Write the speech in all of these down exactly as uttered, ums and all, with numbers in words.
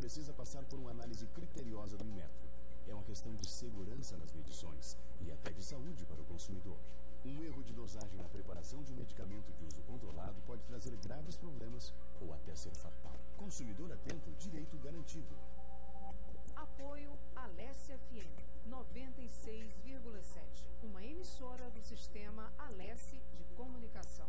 precisa passar por uma análise criteriosa do Inmetro. É uma questão de segurança nas medições e até de saúde para o consumidor. Um erro de dosagem na preparação de um medicamento de uso controlado pode trazer graves problemas ou até ser fatal. Consumidor atento, direito garantido. Apoio Alesse F M noventa e seis vírgula sete, uma emissora do sistema Alesse de comunicação.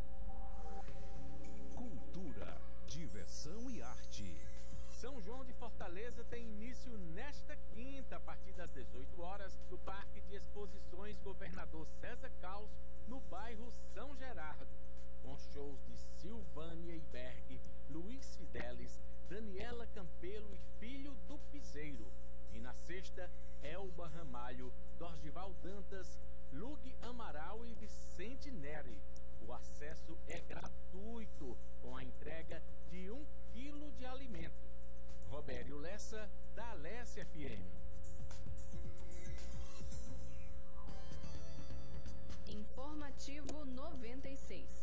Cultura, diversão e arte. São João de Fortaleza tem início nesta quinta, a partir das dezoito horas, no Parque de Exposições Governador César Caos, no bairro São Gerardo, com shows de Silvânia Iberg, Luiz Fidelis, Daniela Campelo e Filho do Piseiro. E na sexta, Elba Ramalho, Dorgival Dantas, Lug Amaral e Vicente Neri. O acesso é gratuito, com a entrega de um quilo de alimento. Robério Lessa, da Alesse F M. Informativo noventa e seis.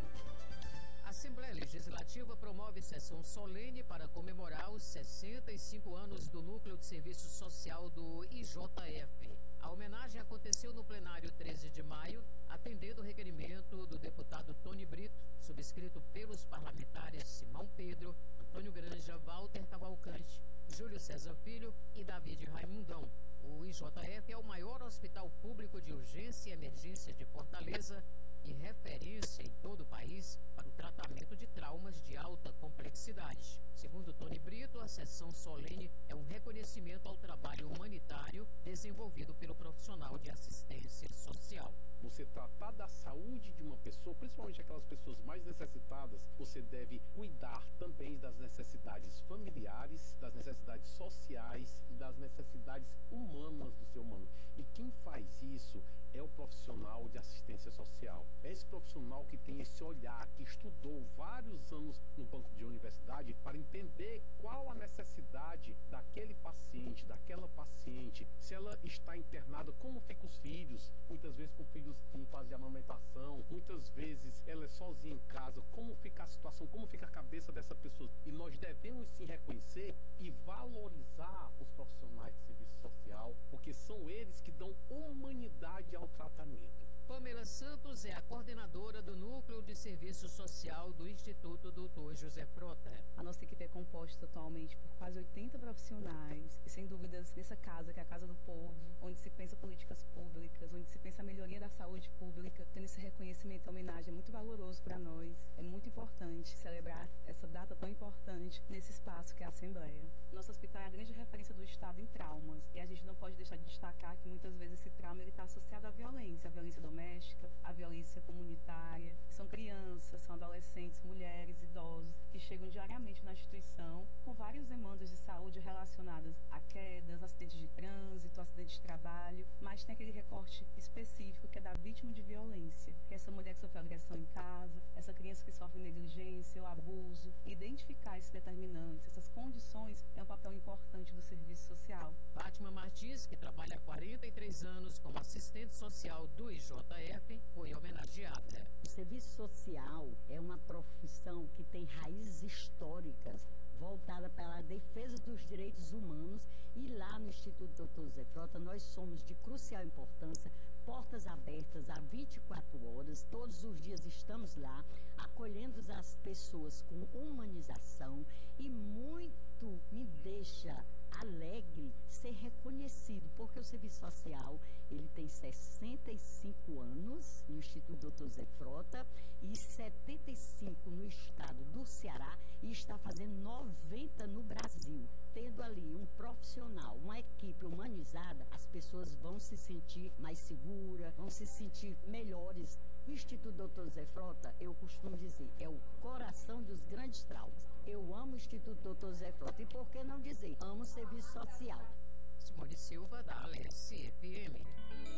A Assembleia Legislativa promove sessão solene para comemorar os sessenta e cinco anos do Núcleo de Serviço Social do I J F. A homenagem aconteceu no plenário treze de maio, atendendo o requerimento do deputado Tony Brito, subscrito pelos parlamentares Simão Pedro, Antônio Granja, Walter Cavalcante, Júlio César Filho e David Raimundão. O I J F é o maior hospital público de urgência e emergência de Fortaleza e referência em todo o país para o tratamento de traumas de alta complexidade. Segundo Tony Brito, a sessão solene é um reconhecimento ao trabalho humanitário desenvolvido pelo profissional de assistência social. Você tratar da saúde de uma pessoa, principalmente aquelas pessoas mais necessitadas, você deve cuidar também das necessidades familiares, das necessidades sociais e das necessidades humanas do ser humano. E quem faz isso é o profissional de assistência social. É esse profissional que tem esse olhar, que estudou vários anos no banco de universidade para entender qual a necessidade daquele paciente, daquela paciente, se ela está internada, como fica os filhos, muitas vezes com filhos em fase de amamentação, muitas vezes ela é sozinha em casa, como fica a situação, como fica a cabeça dessa pessoa. E nós devemos sim reconhecer e valorizar os profissionais de serviço social, porque são eles que dão humanidade ao tratamento. Pamela Santos é a coordenadora do Núcleo de Serviço Social do Instituto doutor José Frota. A nossa equipe é composta atualmente por quase oitenta profissionais e, sem dúvidas, nessa casa, que é a Casa do Povo, onde se pensa políticas públicas, onde se pensa a melhoria da saúde pública, tendo esse reconhecimento e homenagem é muito valoroso para nós. É muito importante celebrar essa data tão importante nesse espaço que é a Assembleia. Nosso hospital é a grande referência do Estado em traumas e a gente não pode deixar de destacar que muitas vezes esse trauma está associado à violência, à violência doméstica, à violência comunitária. São crianças, são adolescentes, mulheres, idosos que chegam diariamente na instituição com várias demandas de saúde relacionadas a quedas, acidentes de trânsito, acidentes de trabalho, mas tem aquele recorte específico que é da vítima de violência, que é essa mulher que sofreu agressão em casa, essa criança que sofre negligência ou abuso. Identificar esses determinantes, essas condições, é um papel importante do serviço social. Fátima Martins, que trabalha há quarenta e três anos como assistente social do I J F, foi homenageada. O serviço social é uma profissão que tem raízes históricas voltada para a defesa dos direitos humanos, e lá no Instituto doutor José Frota nós somos de crucial importância, portas abertas há vinte e quatro horas, todos os dias estamos lá, acolhendo as pessoas com humanização, e muito me deixa alegre ser reconhecido, porque o serviço social ele tem sessenta e cinco anos no Instituto doutor José Frota e setenta e cinco no estado do Ceará, e está fazendo noventa no Brasil. Tendo ali um profissional, uma equipe humanizada, as pessoas vão se sentir mais seguras, vão se sentir melhores. O Instituto doutor José Frota, eu costumo dizer, é o coração dos grandes traumas. Eu amo o Instituto doutor José Frota, e por que não dizer, amo o serviço social. Simone Silva, da Alesse F M.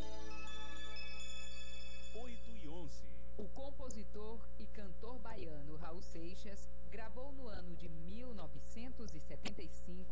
oito e onze. O compositor e cantor baiano Raul Seixas gravou no ano de mil novecentos e setenta e cinco